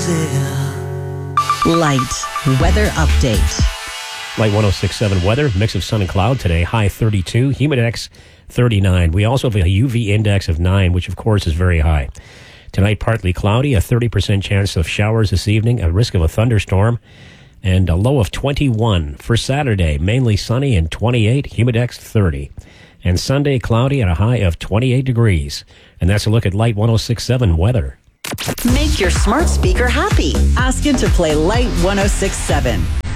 Light weather update. Light 106.7 weather, mix of sun and cloud today, high 32, humidex 39. We also have a UV index of 9, which of course is very high. Tonight, partly cloudy, a 30% chance of showers this evening, a risk of a thunderstorm, and a low of 21. For Saturday, mainly sunny and 28, humidex 30. And Sunday, cloudy at a high of 28 degrees. And that's a look at Light 106.7 weather. Make your smart speaker happy. Ask it to play Light 106.7.